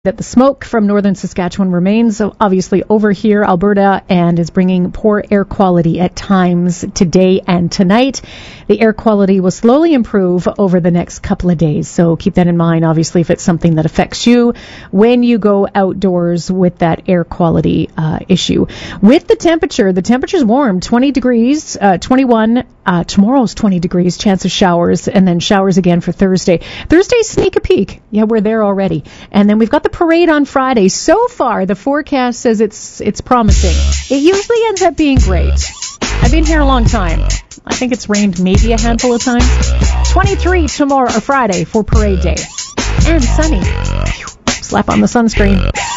that the smoke from northern Saskatchewan remains obviously over here, Alberta, and is bringing poor air quality at times today and tonight. The air quality will slowly improve over the next couple of days, so keep that in mind, obviously, if it's something that affects you when you go outdoors with that air quality issue. With the temperature's warm, 20 degrees, 21, tomorrow's 20 degrees, chance of showers, and then showers again for Thursday. Thursday, sneak a peek. Yeah, we're there already. And then we've got the parade on Friday. So far, the forecast says it's promising. It usually ends up being great. I've been here a long time. I think it's rained maybe a handful of times. 23 tomorrow or Friday for parade day. And sunny. Slap on the sunscreen.